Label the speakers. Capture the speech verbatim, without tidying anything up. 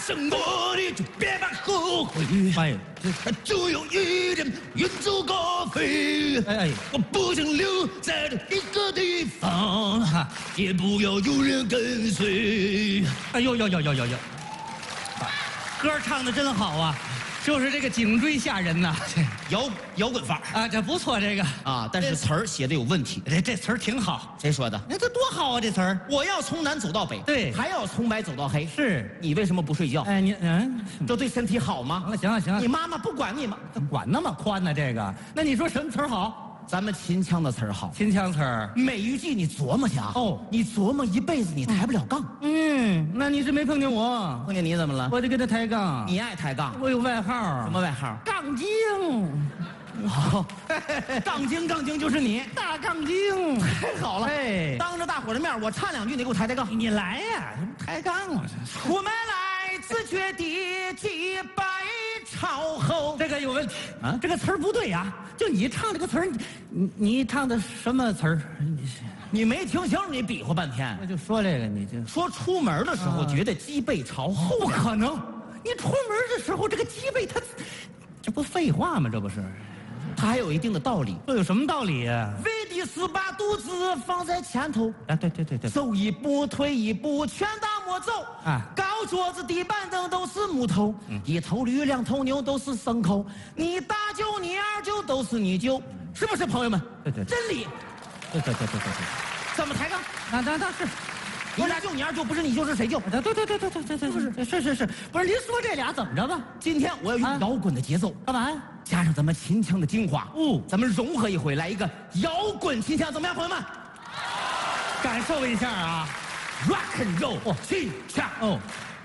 Speaker 1: 胜过的就别怕后悔。
Speaker 2: 哎，
Speaker 1: 就有一天远走高飞。
Speaker 2: 哎哎，
Speaker 1: 我不想留在这一个地方，也不要有人跟随。
Speaker 2: 哎呦呦呦呦呦呦，歌唱的真好啊！就是这个颈椎吓人呐，
Speaker 1: 摇摇滚范儿
Speaker 2: 啊，这不错，这个
Speaker 1: 啊，但是词儿写的有问题。
Speaker 2: 这这词儿挺好，
Speaker 1: 谁说的？
Speaker 2: 哎，这多好啊，这词儿。
Speaker 1: 我要从南走到北，
Speaker 2: 对
Speaker 1: 还要从白走到黑。
Speaker 2: 是
Speaker 1: 你为什么不睡觉？
Speaker 2: 哎，你嗯，
Speaker 1: 这对身体好吗？
Speaker 2: 行了行了行了，
Speaker 1: 你妈妈不管你吗？
Speaker 2: 管那么宽呢？这个，那你说什么词儿好？
Speaker 1: 咱们秦腔的词儿好，
Speaker 2: 秦腔词儿。
Speaker 1: 每一句你琢磨去啊。
Speaker 2: 哦，
Speaker 1: 你琢磨一辈子，你抬不了杠。
Speaker 2: 嗯，那你是没碰见我，
Speaker 1: 碰见你怎么了？
Speaker 2: 我得跟他抬杠。
Speaker 1: 你爱抬杠？
Speaker 2: 我有外号，
Speaker 1: 什么外号？
Speaker 2: 杠精。
Speaker 1: 好，杠精杠精就是你，
Speaker 2: 大杠精。
Speaker 1: 太好了。
Speaker 2: 哎，
Speaker 1: 当着大伙的面，我唱两句，你给我抬抬杠。
Speaker 2: 你来呀，抬杠啊！
Speaker 1: 我们来自绝地几百朝后。
Speaker 2: 这个有问题
Speaker 1: 啊，
Speaker 2: 这个词儿不对呀。就你唱这个词儿，你你你唱的什么词儿？
Speaker 1: 你没听清楚，你比划半天。
Speaker 2: 我就说这个，你就
Speaker 1: 说出门的时候觉得脊背朝后。
Speaker 2: 不可能，你出门的时候这个脊背它，这不废话吗？这不是，
Speaker 1: 它还有一定的道理。
Speaker 2: 这有什么道理呀？
Speaker 1: 为的是把肚子放在前头。
Speaker 2: 啊，对对对对，
Speaker 1: 走一步退一步，全当莫走
Speaker 2: 啊！
Speaker 1: 高桌子地板凳都是木头，嗯、一头驴两头牛都是牲口。你大舅你二舅都是你舅，是不是朋友们？
Speaker 2: 对对，
Speaker 1: 真理。
Speaker 2: 对对对对对对，
Speaker 1: 怎么抬杠？
Speaker 2: 那那那是，
Speaker 1: 你大舅你二舅不是你舅是谁舅？
Speaker 2: 对对对对对对对对，是是是是，不是您说这俩怎么着吧？
Speaker 1: 今天我要用摇滚的节奏，
Speaker 2: 干嘛呀？
Speaker 1: 加上咱们秦腔的精华，
Speaker 2: 哦，
Speaker 1: 咱们融合一回，来一个摇滚秦腔，怎么样，朋友们？
Speaker 2: 感受一下啊
Speaker 1: ，rock and roll 秦腔
Speaker 2: 哦。